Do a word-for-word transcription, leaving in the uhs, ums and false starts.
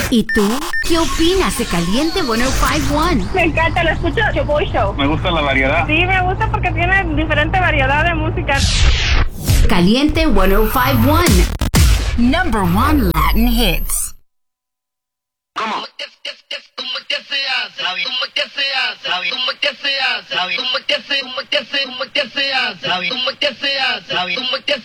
¿Y tú? ¿Qué opinas de Caliente ciento cincuenta y uno? Me encanta, lo escucho Your Boy Show. Me gusta la variedad. Sí, me gusta porque tiene diferente variedad de música. Caliente ciento cincuenta y uno. Number one Latin hits. ¿Cómo? ¿Cómo que se hace? ¿Cómo que se hace? ¿Cómo que se hace? ¿Cómo que se hace? ¿Cómo que se hace? ¿Cómo que se hace? ¿Cómo que se hace?